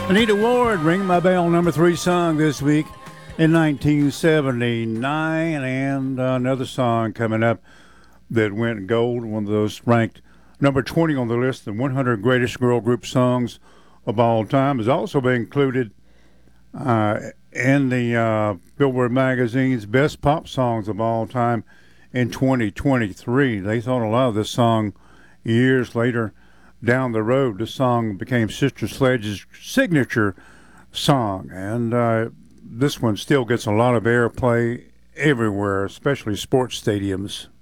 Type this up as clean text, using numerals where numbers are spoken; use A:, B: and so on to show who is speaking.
A: Anita Ward, Ring My Bell, number 3 song this week in 1979. And another song coming up that went gold, one of those ranked number 20 on the list, the 100 greatest girl group songs of all time, has also been included in the Billboard magazine's best pop songs of all time in 2023. They thought a lot of this song years later down the road. This song became Sister Sledge's signature song, and this one still gets a lot of airplay everywhere, especially sports stadiums.